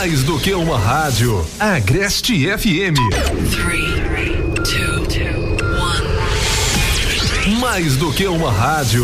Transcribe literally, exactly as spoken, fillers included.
Mais do que uma rádio, Agreste F M. three, two, one. Mais do que uma rádio.